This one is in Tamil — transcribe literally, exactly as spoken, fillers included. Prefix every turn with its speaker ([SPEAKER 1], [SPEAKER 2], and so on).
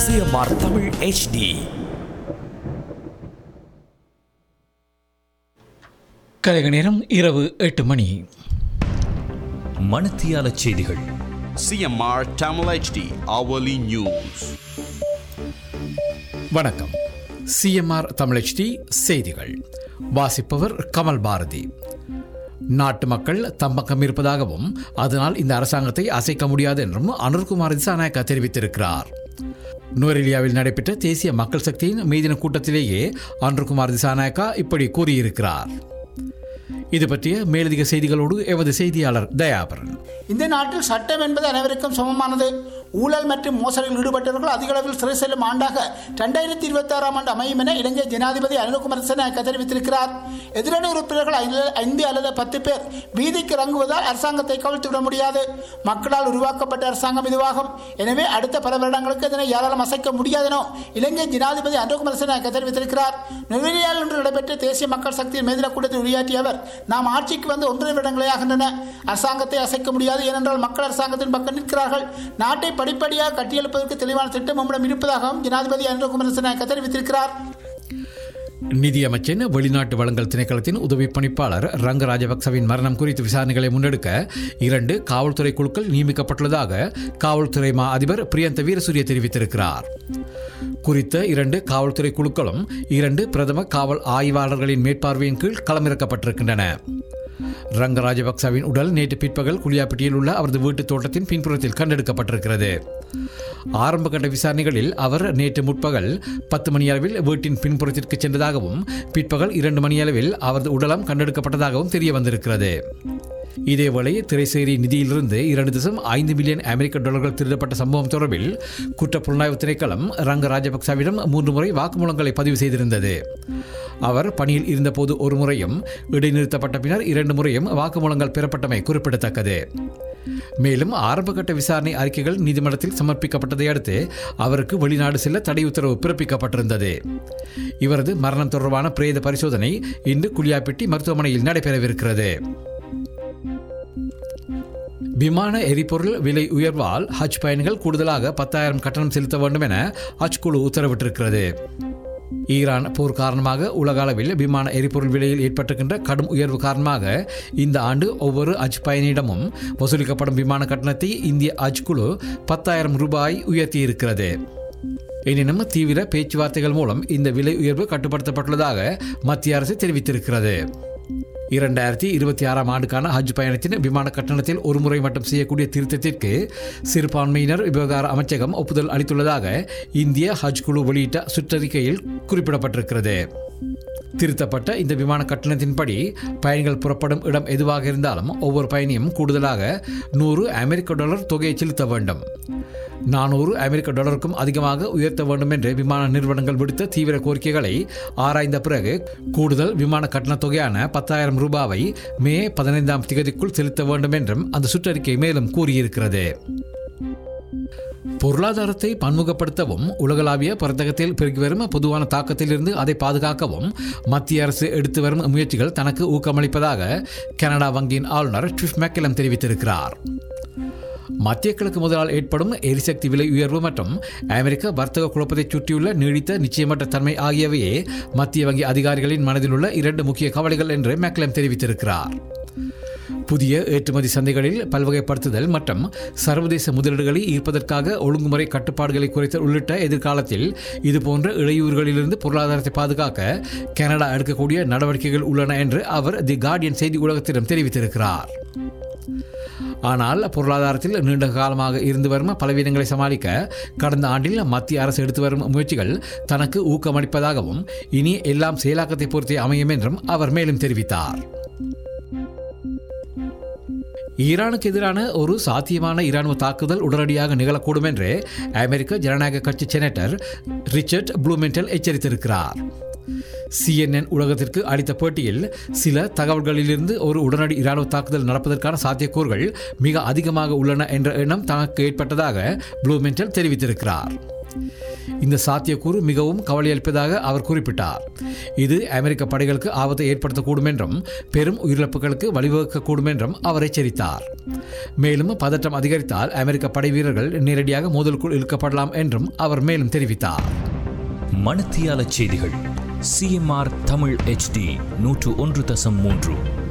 [SPEAKER 1] CMR Tamil HD.
[SPEAKER 2] கலைக நேரம் இரவு எட்டு மணி.
[SPEAKER 1] மணித்தியால செய்திகள்.
[SPEAKER 3] CMR Tamil HD hourly news.
[SPEAKER 2] வணக்கம். சிஎம்ஆர் தமிழ் எச்டி செய்திகள் வாசிப்பவர் கமல் பாரதி. நாட்டு மக்கள் தம்பக்கம் இருப்பதாகவும் அதனால் இந்த அரசாங்கத்தை அசைக்க முடியாது என்றும் அனுர்குமார் திசாநாயக்கா தெரிவித்திருக்கிறார். நுவரெலியாவில் நடைபெற்ற தேசிய மக்கள் சக்தியின் மீதின கூட்டத்திலேயே அனுர்குமார் திசாநாயக்கா இப்படி கூறியிருக்கிறார். இது பற்றிய மேலதிக செய்திகளோடு எமது செய்தியாளர் தயாபரன்.
[SPEAKER 4] இந்த நாட்டில் சட்டம் என்பது அனைவருக்கும் சமமானது. ஊழல் மற்றும் மோசடியில் ஈடுபட்டவர்கள் அதிக அளவில் சிறை செல்லும் ஆண்டாக இரண்டாயிரத்தி இருபத்தி ஆறாம் ஆண்டு அமையும் என இலங்கை ஜனாதிபதி அனுர்குமார் திசாநாயக்கா தெரிவித்திருக்கிறார். எதிரணி உறுப்பினர்கள் ஐந்து அல்லது பத்து பேர் வீதிக்கு இறங்குவதால் அரசாங்கத்தை கவிழ்த்துவிட முடியாது. மக்களால் உருவாக்கப்பட்ட அரசாங்கம் இதுவாகும். எனவே அடுத்த பல வருடங்களுக்கு இதனை யாராலும் அசைக்க முடியாதெனோ இலங்கை ஜனாதிபதி அனுர்குமார் திசாநாயக்கா தெரிவித்திருக்கிறார். நுவரெலியாவில் இன்று நடைபெற்ற தேசிய மக்கள் சக்தியின் மேதின கூட்டத்தில் உரையாற்றிய அவர், நாம் ஆட்சிக்கு வந்து ஒன்றரை வருடங்களே ஆகின்றன. அரசாங்கத்தை அசைக்க முடியாது. ஏனென்றால் மக்கள் அரசாங்கத்தின் பக்கம் நிற்கிறார்கள். நாட்டை படிப்படியாக கட்டியெழுப்பதற்கு தெளிவான திட்டம் நம்மிடம் இருப்பதாகவும் ஜனாதிபதி அனுர்குமார் திசாநாயக்கா தெரிவித்திருக்கிறார்.
[SPEAKER 2] நிதியமைச்சின் வெளிநாட்டு வளங்கள் திணைக்களத்தின் உதவி பணிப்பாளர் ரங்க ராஜபக்சவின் மரணம் குறித்து விசாரணைகளை முன்னெடுக்க இரண்டு காவல்துறை குழுக்கள் நியமிக்கப்பட்டுள்ளதாக காவல்துறை மா அதிபர் பிரியந்த வீரசூரிய தெரிவித்திருக்கிறார். குறித்த இரண்டு காவல்துறை குழுக்களும் இரண்டு பிரதம காவல் ஆய்வாளர்களின் மேற்பார்வையின் கீழ் களமிறக்கப்பட்டிருக்கின்றன. ரங்க ராஜபக்சவின் உடல் நேற்று பிற்பகல் குளியாப்பட்டியில் உள்ள அவரது வீட்டு தோட்டத்தின் பின்புறத்தில் கண்டெடுக்கப்பட்டிருக்கிறது. ஆரம்ப கட்ட விசாரணைகளில் அவர் நேற்று முற்பகல் பத்து மணியளவில் வீட்டின் பின்புறத்திற்கு சென்றதாகவும் பிற்பகல் இரண்டு மணியளவில் அவரது உடலம் கண்டெடுக்கப்பட்டதாகவும் தெரிய வந்திருக்கிறது. இதேவேளை திரைசேரி நிதியிலிருந்து இரண்டு தசம் ஐந்து மில்லியன் அமெரிக்க டாலர்கள் திருடப்பட்ட சம்பவம் தொடர்பில் குற்றப்புலனாய்வு திணைக்களம் ரங்க ராஜபக்சவிடம் மூன்று முறை வாக்குமூலங்களை பதிவு செய்திருந்தது. அவர் பணியில் இருந்தபோது ஒரு முறையும் இடைநிறுத்தப்பட்ட பின்னர் இரண்டு முறையும் வாக்குமூலங்கள் பெறப்பட்டமை குறிப்பிடத்தக்கது. மேலும் ஆரம்பகட்ட விசாரணை அறிக்கைகள் நீதிமன்றத்தில் சமர்ப்பிக்கப்பட்டதை அடுத்து அவருக்கு வெளிநாடு செல்ல தடை உத்தரவு பிறப்பிக்கப்பட்டிருந்தது. இவரது மரணம் தொடர்பான பிரேத பரிசோதனை இன்று குளியாப்பிட்டி மருத்துவமனையில் நடைபெறவிருக்கிறது. விமான எரிபொருள் விலை உயர்வால் ஹஜ் பயணிகள் கூடுதலாக பத்தாயிரம் கட்டணம் செலுத்த வேண்டும் என ஹஜ் குழு உத்தரவிட்டிருக்கிறது. ஈரான் போர் காரணமாக உலக அளவில் விமான எரிபொருள் விலையில் ஏற்பட்டிருக்கின்ற கடும் உயர்வு காரணமாக இந்த ஆண்டு ஒவ்வொரு ஹஜ் பயணியிடமும் வசூலிக்கப்படும் விமான கட்டணத்தை இந்திய ஹஜ் குழு பத்தாயிரம் ரூபாய் உயர்த்தியிருக்கிறது. எனினும் தீவிர பேச்சுவார்த்தைகள் மூலம் இந்த விலை உயர்வு கட்டுப்படுத்தப்பட்டுள்ளதாக மத்திய அரசு தெரிவித்திருக்கிறது. இரண்டாயிரத்தி இருபத்தி ஆறாம் ஆண்டுக்கான ஹஜ் பயணத்தின் விமான கட்டணத்தில் ஒரு முறை மட்டும் செய்யக்கூடிய திருத்தத்திற்கு சிறுபான்மையினர் விவகார அமைச்சகம் ஒப்புதல் அளித்துள்ளதாக இந்திய ஹஜ் குழு வெளியிட்ட சுற்றறிக்கையில் குறிப்பிடப்பட்டிருக்கிறது. திருத்தப்பட்ட இந்த விமான கட்டணத்தின்படி பயணிகள் புறப்படும் இடம் எதுவாக இருந்தாலும் ஒவ்வொரு பயணியும் கூடுதலாக நூறு அமெரிக்க டாலர் தொகையை செலுத்த வேண்டும். நானூறு அமெரிக்க டாலருக்கும் அதிகமாக உயர்த்த வேண்டும் என்று விமான நிறுவனங்கள் விடுத்த தீவிர கோரிக்கைகளை ஆராய்ந்த பிறகு கூடுதல் விமான கட்டண தொகையான பத்தாயிரம் ரூபாவை மே பதினைந்தாம் தேதிக்குள் செலுத்த வேண்டும் என்றும் அந்த சுற்றறிக்கை மேலும் கூறியிருக்கிறது. பொருளாதாரத்தை பன்முகப்படுத்தவும் உலகளாவிய வர்த்தகத்தில் பெருகி வரும் பொதுவான தாக்கத்திலிருந்து அதை பாதுகாக்கவும் மத்திய அரசு எடுத்து வரும் முயற்சிகள் தனக்கு ஊக்கமளிப்பதாக கனடா வங்கியின் ஆளுநர் ட்விஃப் மெக்கலம் தெரிவித்திருக்கிறார். மத்திய கிழக்கு முதலால் ஏற்படும் எரிசக்தி விலை உயர்வு மற்றும் அமெரிக்க வர்த்தக குழப்பத்தை சுற்றியுள்ள நீடித்த நிச்சயமற்ற தன்மை ஆகியவையே மத்திய வங்கி அதிகாரிகளின் மனதில் உள்ள இரண்டு முக்கிய கவலைகள் என்று மெக்கலம் தெரிவித்திருக்கிறார். புதிய ஏற்றுமதி சந்தைகளில் பல்வகைப்படுத்துதல் மற்றும் சர்வதேச முதலீடுகளை ஈர்ப்பதற்காக ஒழுங்குமுறை கட்டுப்பாடுகளை குறைத்தல் உள்ளிட்ட எதிர்காலத்தில் இதுபோன்ற இடையூறுகளிலிருந்து பொருளாதாரத்தை பாதுகாக்க கனடா எடுக்கக்கூடிய நடவடிக்கைகள் உள்ளன என்று அவர் தி கார்டியன் செய்தி ஊடகத்திடம் தெரிவித்திருக்கிறார். ஆனால் பொருளாதாரத்தில் நீண்ட காலமாக இருந்து வரும் பலவீனங்களை சமாளிக்க கடந்த ஆண்டில் மத்திய அரசு எடுத்து வரும் முயற்சிகள் தனக்கு ஊக்கமளிப்பதாகவும் இனி எல்லாம் செயலாக்கத்தை பொறுத்தே அமையும் என்றும் அவர் மேலும் தெரிவித்தார். ஈரானுக்கு எதிரான ஒரு சாத்தியமான இராணுவ தாக்குதல் உடனடியாக நிகழக்கூடும் என்று அமெரிக்க ஜனநாயக கட்சி செனட்டர் ரிச்சர்ட் ப்ளூமெண்டல் எச்சரித்திருக்கிறார். சிஎன்என் ஊடகத்திற்கு அளித்த பேட்டியில் சில தகவல்களிலிருந்து ஒரு உடனடி இராணுவ தாக்குதல் நடப்பதற்கான சாத்தியக்கூறுகள் மிக அதிகமாக உள்ளன என்ற எண்ணம் தனக்கு ஏற்பட்டதாக ப்ளூமெண்டல் தெரிவித்திருக்கிறார். இந்த சாத்தியக்கூறு மிகவும் கவலையளிப்பதாக அவர் குறிப்பிட்டார். இது அமெரிக்க படைகளுக்கு ஆபத்தை ஏற்படுத்தக்கூடும் என்றும் பெரும் உயிரிழப்புகளுக்கு வழிவகுக்கக்கூடும் என்றும் அவர் எச்சரித்தார். மேலும் பதற்றம் அதிகரித்தால் அமெரிக்க படை வீரர்கள் நேரடியாக மோதலுக்குள் இழுக்கப்படலாம் என்றும் அவர் மேலும் தெரிவித்தார்.
[SPEAKER 1] மணத்தியால செய்திகள். சிஎம்ஆர் தமிழ் எச்டி நூற்று ஒன்று தசம் மூன்று.